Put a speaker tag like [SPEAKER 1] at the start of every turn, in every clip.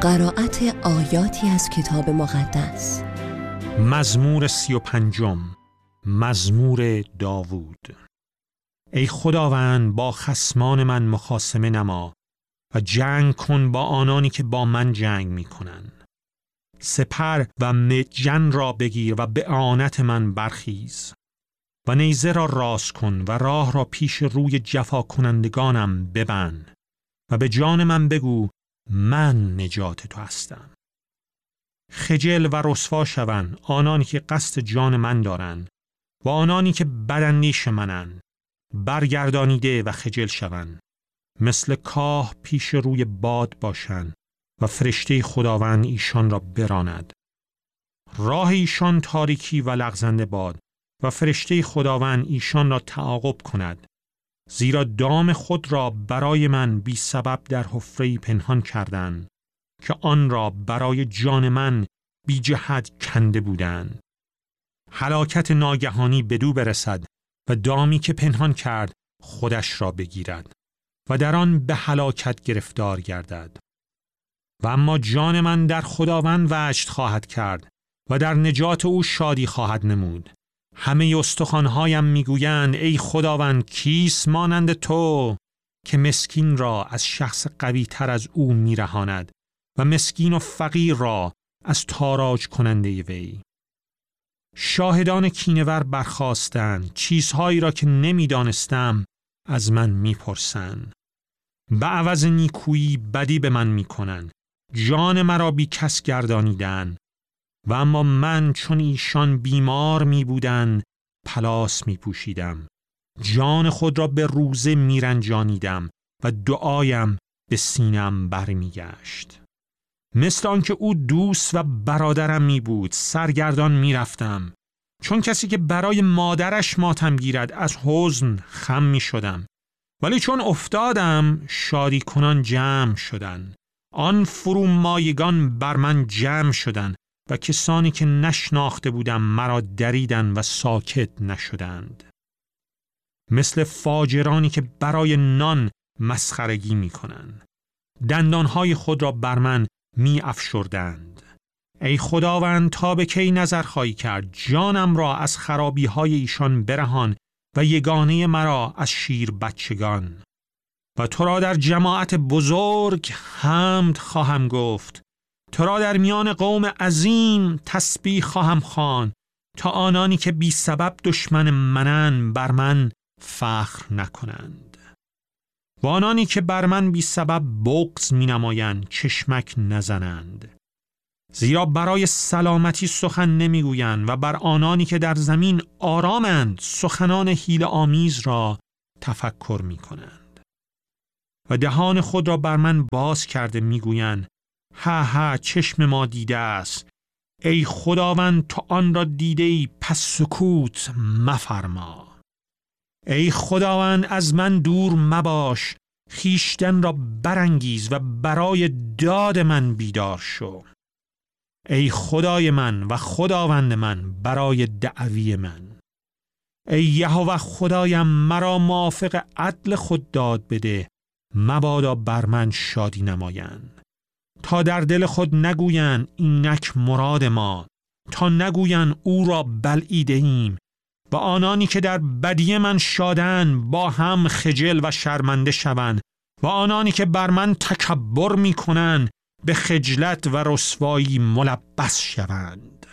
[SPEAKER 1] قرائت آیاتی از کتاب مقدس.
[SPEAKER 2] مزمور 35، مزمور داوود. ای خداوند، با خصمان من مخاصمه نما و جنگ کن با آنانی که با من جنگ می کنند. سپر و مجن را بگیر و به اعانت من برخیز و نیزه را راست کن و راه را پیش روی جفا کنندگانم ببند و به جان من بگو من نجات تو هستم. خجل و رسوا شوند آنانی که قصد جان من دارند و آنانی که بداندیش منند، برگردانیده و خجل شوند، مثل کاه پیش روی باد باشند و فرشته خداوند ایشان را براند. راه ایشان تاریکی و لغزنده باد و فرشته خداوند ایشان را تعاقب کند، زیرا دام خود را برای من بی سبب در حفره‌ای پنهان کردند که آن را برای جان من بی جهت کنده بودند. هلاکت ناگهانی بدو برسد و دامی که پنهان کرد خودش را بگیرد و در آن به هلاکت گرفتار گردد. و اما جان من در خداوند وجد خواهد کرد و در نجات او شادی خواهد نمود. همه استخوان‌هایم میگویند ای خداوند، کیست مانند تو که مسکین را از شخص قوی تر از او میرهاند و مسکین و فقیر را از تاراج کننده وی. شاهدان کینه‌ور برخاستند، چیزهایی را که نمیدانستم از من میپرسند. به عوض نیکویی بدی به من میکنند، جان مرا بی کس گردانیدند. و اما من چون ایشان بیمار می بودند پلاس می پوشیدم، جان خود را به روزه می رنجانیدم و دعایم به سینم برمی گشت. مثل آنکه او دوست و برادرم می بود سرگردان می رفتم، چون کسی که برای مادرش ماتم گیرد از حزن خم می شدم. ولی چون افتادم شادی کنان جمع شدند، آن فرومایگان بر من جمع شدند و کسانی که نشناخته بودم مرا دریدند و ساکت نشدند. مثل فاجرانی که برای نان مسخرگی می کنند، دندانهای خود را بر من می افشردند. ای خداوند، تا به کی نظر خواهی کرد؟ جانم را از خرابی های ایشان برهان و یگانه مرا از شیر بچگان. و تو را در جماعت بزرگ حمد خواهم گفت، تو را در میان قوم عظیم تسبیح خواهم خواند، تا آنانی که بی سبب دشمن منند بر من فخر نکنند و آنانی که بر من بی سبب بغض می نمایند چشمک نزنند. زیرا برای سلامتی سخن نمی گویند و بر آنانی که در زمین آرامند سخنان حیله آمیز را تفکر می کنند. و دهان خود را بر من باز کرده می گویند ها ها، چشم ما دیده است. ای خداوند، تو آن را دیده ای، پس سکوت مفرما. ای خداوند، از من دور مباش، خیشتن را برانگیز و برای داد من بیدار شو. ای خدای من و خداوند من، برای دعوی من. ای یهوه خدایم، مرا موافق عدل خود داد بده، مبادا بر من شادی نمایند. تا در دل خود نگویند اینک مراد ما، تا نگویند او را بلعیده ایم. و آنانی که در بدی من شادند با هم خجل و شرمنده شوند و آنانی که بر من تکبر می کنند به خجلت و رسوایی ملبس شوند.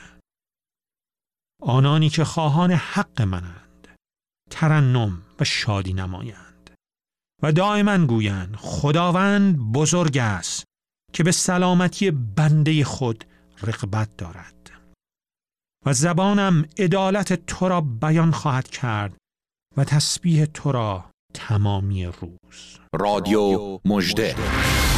[SPEAKER 2] آنانی که خواهان حق منند ترنم و شادی نمایند و دائما گویند خداوند بزرگ است که به سلامتی بنده خود رغبت دارد. و زبانم عدالت تو را بیان خواهد کرد و تسبیح تو را تمامی روز.
[SPEAKER 3] رادیو مژده.